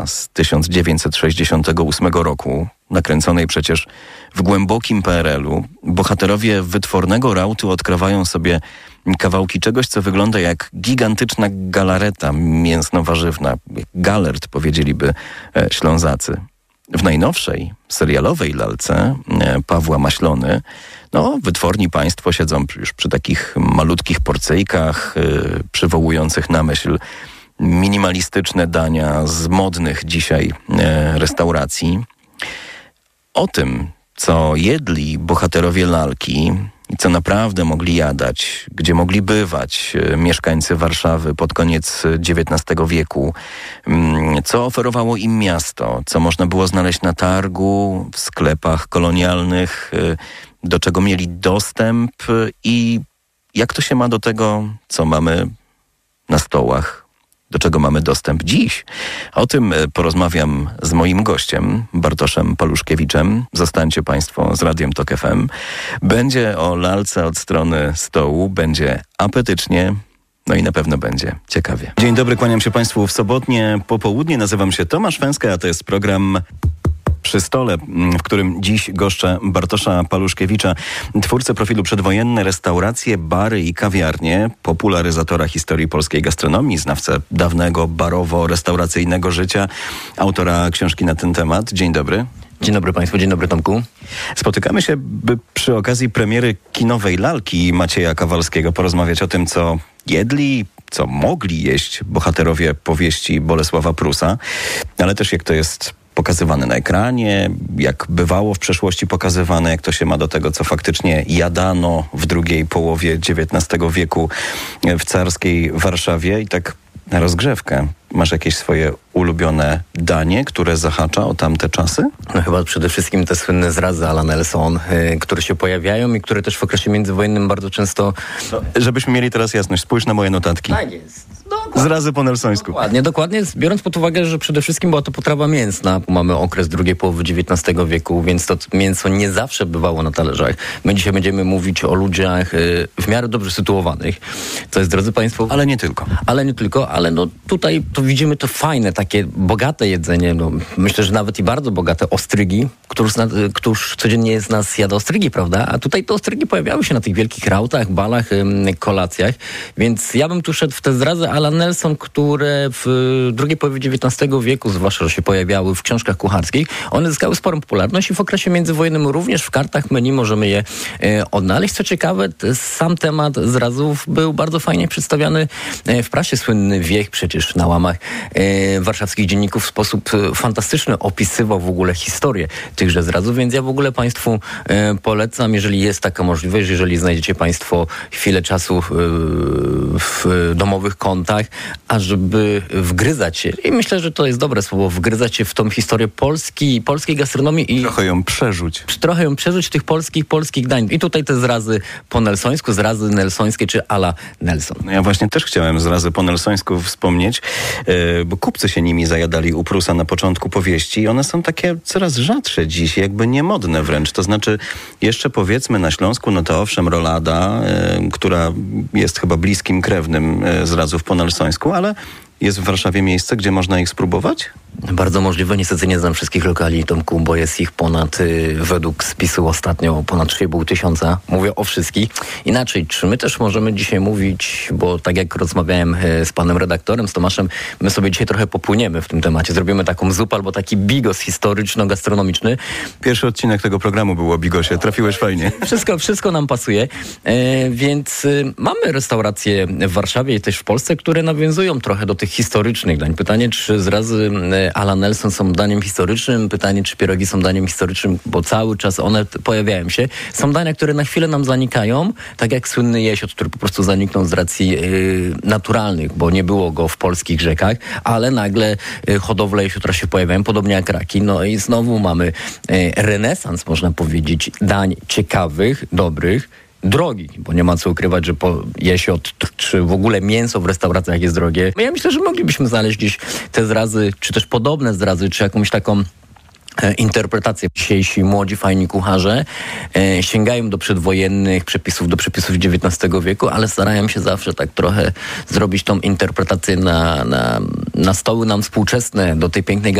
z 1968 roku, nakręconej przecież w głębokim PRL-u, bohaterowie wytwornego rautu odkrywają sobie kawałki czegoś, co wygląda jak gigantyczna galareta mięsno-warzywna. Galert, powiedzieliby Ślązacy. W najnowszej serialowej lalce Pawła Maślony wytworni państwo siedzą już przy takich malutkich porcyjkach przywołujących na myśl minimalistyczne dania z modnych dzisiaj restauracji. O tym, co jedli bohaterowie lalki i co naprawdę mogli jadać, gdzie mogli bywać mieszkańcy Warszawy pod koniec XIX wieku, co oferowało im miasto, co można było znaleźć na targu, w sklepach kolonialnych, do czego mieli dostęp i jak to się ma do tego, co mamy na stołach, do czego mamy dostęp dziś. O tym porozmawiam z moim gościem, Bartoszem Paluszkiewiczem. Zostańcie Państwo z Radiem Tok FM. Będzie o lalce od strony stołu, będzie apetycznie, i na pewno będzie ciekawie. Dzień dobry, kłaniam się Państwu w sobotnie popołudnie. Nazywam się Tomasz Węska, a to jest program Przy stole, w którym dziś goszczę Bartosza Paluszkiewicza, twórcę profilu Przedwojenne restauracje, bary i kawiarnie, popularyzatora historii polskiej gastronomii, znawcę dawnego barowo-restauracyjnego życia, autora książki na ten temat. Dzień dobry. Dzień dobry Państwu, dzień dobry Tomku. Spotykamy się, by przy okazji premiery kinowej lalki Macieja Kawalskiego porozmawiać o tym, co jedli, co mogli jeść bohaterowie powieści Bolesława Prusa, ale też jak to jest pokazywane na ekranie, jak bywało w przeszłości pokazywane, jak to się ma do tego, co faktycznie jadano w drugiej połowie XIX wieku w carskiej Warszawie. I tak na rozgrzewkę, masz jakieś swoje ulubione danie, które zahacza o tamte czasy? Chyba przede wszystkim te słynne zrazy à la Nelson, które się pojawiają i które też w okresie międzywojennym bardzo często... Żebyśmy mieli teraz jasność, spójrz na moje notatki. Tak jest. Zrazy po nelsońsku. Dokładnie. Biorąc pod uwagę, że przede wszystkim była to potrawa mięsna. Mamy okres drugiej połowy XIX wieku, więc to mięso nie zawsze bywało na talerzach. My dzisiaj będziemy mówić o ludziach w miarę dobrze sytuowanych. To jest, drodzy Państwo... Ale nie tylko, ale tutaj to widzimy to fajne, takie bogate jedzenie. Myślę, że nawet i bardzo bogate ostrygi. Któż codziennie z nas jada ostrygi, prawda? A tutaj te ostrygi pojawiały się na tych wielkich rautach, balach, kolacjach. Więc ja bym tu szedł w te zrazy à la Nelson, które w drugiej połowie XIX wieku, zwłaszcza, że się pojawiały w książkach kucharskich, one zyskały sporą popularność i w okresie międzywojennym również w kartach menu możemy je odnaleźć. Co ciekawe, sam temat zrazów był bardzo fajnie przedstawiany w prasie. Słynny Wiech przecież na łamach warszawskich dzienników w sposób fantastyczny opisywał w ogóle historię tychże zrazów, więc ja w ogóle Państwu polecam, jeżeli jest taka możliwość, jeżeli znajdziecie Państwo chwilę czasu w domowych kątach, ażeby wgryzać się, i myślę, że to jest dobre słowo, wgryzać się w tą historię polskiej gastronomii i trochę ją przerzuć tych polskich dań. I tutaj te zrazy po nelsońsku, zrazy nelsońskie czy à la Nelson. Ja właśnie też chciałem zrazy po nelsońsku wspomnieć, bo kupcy się nimi zajadali u Prusa na początku powieści i one są takie coraz rzadsze dziś, jakby niemodne wręcz. To znaczy jeszcze powiedzmy na Śląsku, to owszem rolada, która jest chyba bliskim krewnym zrazów po nelsońsku, ale jest w Warszawie miejsce, gdzie można ich spróbować? Bardzo możliwe. Niestety nie znam wszystkich lokali, Tomku, bo jest ich według spisu ostatnio, ponad 3,5 tysiąca. Mówię o wszystkich. Inaczej, czy my też możemy dzisiaj mówić, bo tak jak rozmawiałem z panem redaktorem, z Tomaszem, my sobie dzisiaj trochę popłyniemy w tym temacie. Zrobimy taką zupę albo taki bigos historyczno-gastronomiczny. Pierwszy odcinek tego programu był o bigosie. Trafiłeś fajnie. Wszystko nam pasuje. Więc mamy restauracje w Warszawie i też w Polsce, które nawiązują trochę do tych historycznych dań. Pytanie, czy zrazy à la Nelson są daniem historycznym? Pytanie, czy pierogi są daniem historycznym? Bo cały czas one pojawiają się. Są dania, które na chwilę nam zanikają, tak jak słynny jesiot, który po prostu zaniknął z racji naturalnych, bo nie było go w polskich rzekach, ale nagle hodowle jesiotra się pojawiają, podobnie jak raki. I znowu mamy renesans, można powiedzieć, dań ciekawych, dobrych, drogi, bo nie ma co ukrywać, że jesiot czy w ogóle mięso w restauracjach jest drogie. Ja myślę, że moglibyśmy znaleźć gdzieś te zrazy, czy też podobne zrazy, czy jakąś taką interpretacje. Dzisiejsi młodzi, fajni kucharze sięgają do przedwojennych przepisów, do przepisów XIX wieku, ale starają się zawsze tak trochę zrobić tą interpretację na stoły nam współczesne, do tej pięknej